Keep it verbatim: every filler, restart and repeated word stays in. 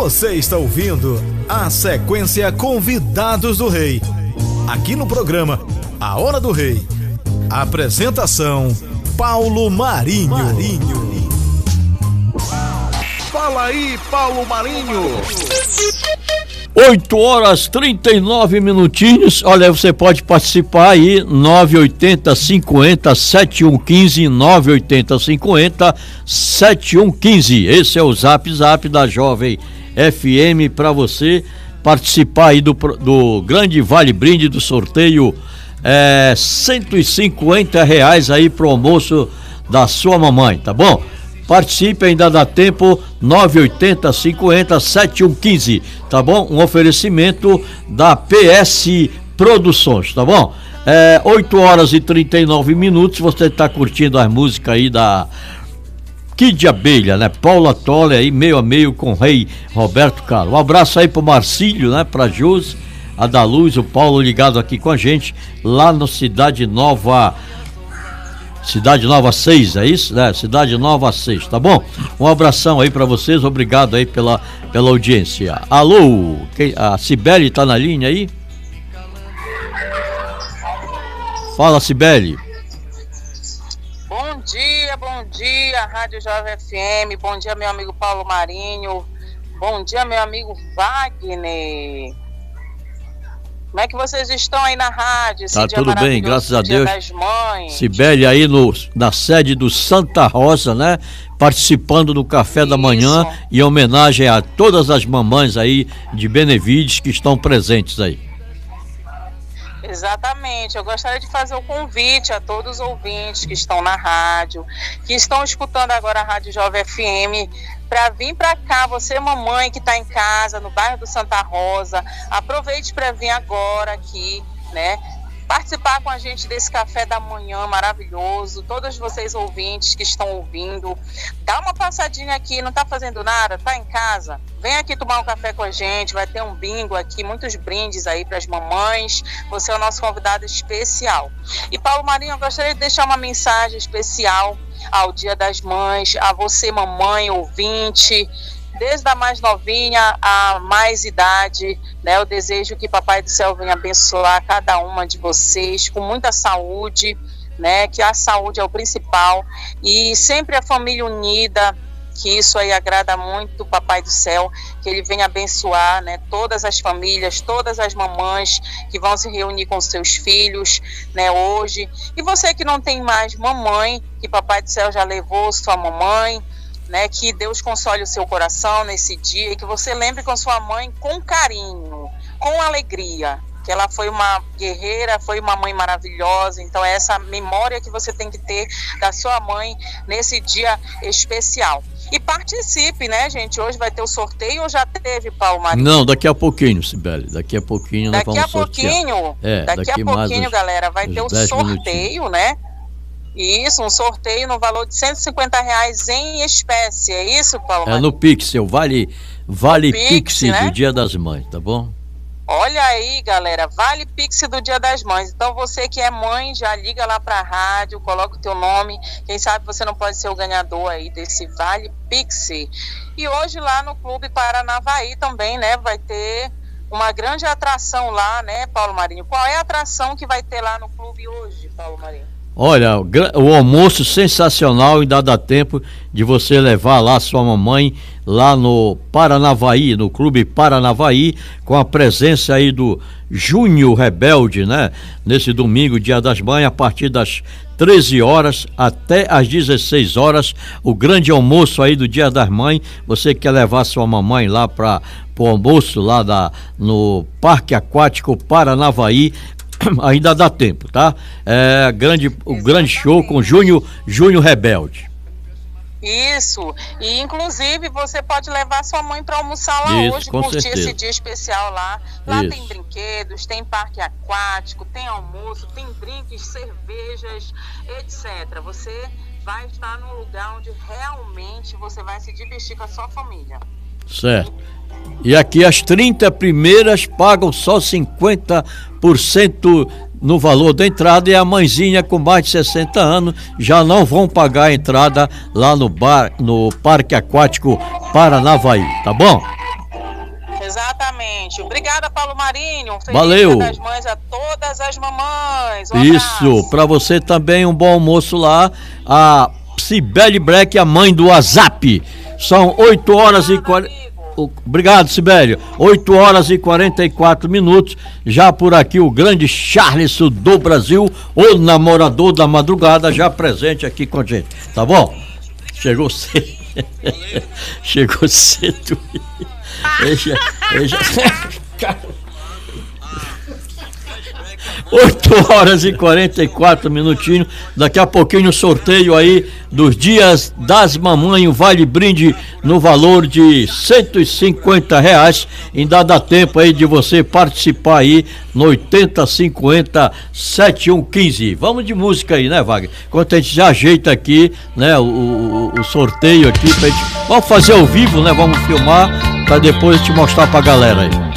Você está ouvindo a sequência Convidados do Rei. Aqui no programa A Hora do Rei. Apresentação Paulo Marinho. Marinho. Fala aí, Paulo Marinho. oito horas e trinta e nove minutinhos. Olha, você pode participar aí, nove oito zero, cinco zero, sete um um cinco, nove oito zero, cinco zero, sete um um cinco. Esse é o Zap Zap da Jovem F M para você participar aí do, do grande Vale Brinde do sorteio, é, cento e cinquenta reais aí pro almoço da sua mamãe, tá bom? Participe, ainda dá tempo, nove oito zero, cinco zero, sete um um cinco, tá bom? Um oferecimento da P S Produções, tá bom? É, oito horas e trinta e nove minutos, você tá curtindo as músicas aí da Kid Abelha, né? Paula Tolle aí, meio a meio com o Rei Roberto Carlos. Um abraço aí pro Marcílio, né? Pra Jus, a da Luz, o Paulo ligado aqui com a gente, lá no Cidade Nova... Cidade Nova seis, é isso? É, Cidade Nova seis, tá bom? Um abração aí pra vocês, obrigado aí pela, pela audiência. Alô, quem, a Cibele tá na linha aí? Fala, Cibele. Bom dia, bom dia, Rádio Jovem F M, bom dia, meu amigo Paulo Marinho, bom dia, meu amigo Wagner. Como é que vocês estão aí na rádio? Esse tá dia tudo bem, graças a Deus. Das Mães. Cibele aí no, na sede do Santa Rosa, né? Participando do café Isso. da manhã, em homenagem a todas as mamães aí de Benevides que estão presentes aí. Exatamente, eu gostaria de fazer o convite a todos os ouvintes que estão na rádio, que estão escutando agora a Rádio Jovem F M, para vir para cá, você mamãe que está em casa, no bairro do Santa Rosa, aproveite para vir agora aqui, né? Participar com a gente desse café da manhã maravilhoso, todos vocês ouvintes que estão ouvindo, dá uma passadinha aqui, não está fazendo nada, está em casa, vem aqui tomar um café com a gente, vai ter um bingo aqui, muitos brindes aí para as mamães, você é o nosso convidado especial. E Paulo Marinho, eu gostaria de deixar uma mensagem especial ao Dia das Mães, a você mamãe, ouvinte, desde a mais novinha à mais idade, né? Eu desejo que Papai do Céu venha abençoar cada uma de vocês com muita saúde, né? Que a saúde é o principal e sempre a família unida, que isso aí agrada muito o Papai do Céu, que ele venha abençoar, né? Todas as famílias, todas as mamães que vão se reunir com seus filhos, né? Hoje. E você que não tem mais mamãe, que Papai do Céu já levou sua mamãe, né, que Deus console o seu coração nesse dia e que você lembre com sua mãe com carinho, com alegria, que ela foi uma guerreira, foi uma mãe maravilhosa. Então é essa memória que você tem que ter da sua mãe nesse dia especial. E participe, né, gente? Hoje vai ter o sorteio ou já teve, Paulo Marinho? Não, daqui a pouquinho, Sibeli. Daqui a pouquinho nós daqui vamos a pouquinho, sortear. É, daqui, daqui a pouquinho, uns, galera, vai ter o sorteio, minutinhos. Né? Isso, um sorteio no valor de cento e cinquenta reais em espécie, é isso, Paulo Marinho? É no Pixel, vale, vale Pix, Pix né? do Dia das Mães, tá bom? Olha aí, galera, vale Pix do Dia das Mães. Então você que é mãe, já liga lá pra rádio, coloca o teu nome. Quem sabe você não pode ser o ganhador aí desse Vale Pix. E hoje lá no Clube Paranavaí também, né, vai ter uma grande atração lá, né, Paulo Marinho? Qual é a atração que vai ter lá no clube hoje, Paulo Marinho? Olha, o almoço sensacional, ainda dá tempo de você levar lá sua mamãe lá no Paranavaí, no Clube Paranavaí, com a presença aí do Júnior Rebelde, né? Nesse domingo, Dia das Mães, a partir das treze horas até às dezesseis horas, o grande almoço aí do Dia das Mães. Você quer levar sua mamãe lá para o almoço lá da, no Parque Aquático Paranavaí, ainda dá tempo, tá? É, grande, o grande show com Júnior Júnior Rebelde. Isso, e inclusive você pode levar sua mãe para almoçar lá Isso, hoje, com curtir certeza. Esse dia especial lá. Lá Isso. tem brinquedos, tem parque aquático, tem almoço, tem drinks, cervejas, etcétera. Você vai estar num lugar onde realmente você vai se divertir com a sua família. Certo. E aqui as trinta primeiras pagam só cinquenta por cento no valor da entrada, e a mãezinha com mais de sessenta anos já não vão pagar a entrada lá no bar, no Parque Aquático Paranavaí, tá bom? gente. Obrigada, Paulo Marinho. Um feliz Valeu. Dia das Mães a todas as mamães. Um Isso, para você também um bom almoço lá. A Cibele Breck, a mãe do WhatsApp. São oito horas e quarenta. Obrigado, Sibélio. oito horas e quarenta e quatro minutos. Já por aqui o grande Charleson do Brasil, o namorador da madrugada, já presente aqui com a gente. Tá bom? Chegou cedo. Chegou cedo. Deixa, deixa. oito horas e quarenta e quatro minutinhos. Daqui a pouquinho o sorteio aí dos dias das mamães, o vale brinde no valor de cento e cinquenta reais. Ainda dá tempo aí de você participar aí no oitenta cinquenta setenta e um quinze. Vamos de música aí, né, Wagner? Enquanto a gente já ajeita aqui, né, o, o, o sorteio aqui pra gente... Vamos fazer ao vivo, né? Vamos filmar para depois te mostrar pra galera aí.